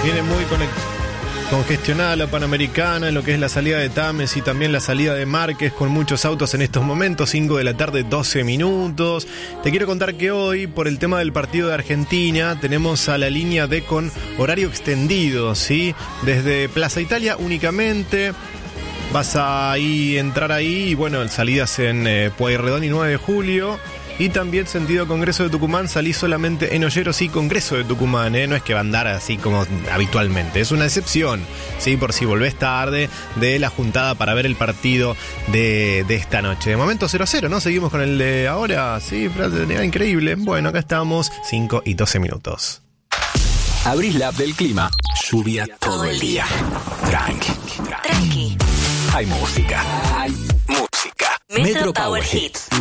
Viene muy congestionada la Panamericana, lo que es la salida de Tames y también la salida de Márquez, con muchos autos en estos momentos. 5 de la tarde, 12 minutos. Te quiero contar que hoy, por el tema del partido de Argentina, tenemos a la línea D con horario extendido, ¿sí? Desde Plaza Italia únicamente. Vas a entrar ahí y bueno, salidas en Pueyrredón y 9 de julio. Y también sentido Congreso de Tucumán, salí solamente en Olleros y Congreso de Tucumán, no es que va a andar así como habitualmente, es una excepción, ¿sí? Por si volvés tarde de la juntada para ver el partido de esta noche. De momento 0-0, ¿no? Seguimos con el de ahora, sí, increíble. Bueno, acá estamos, 5 y 12 minutos. Abrís la app del clima, lluvia todo el día. Tranqui. Hay música. Metro Power Hits.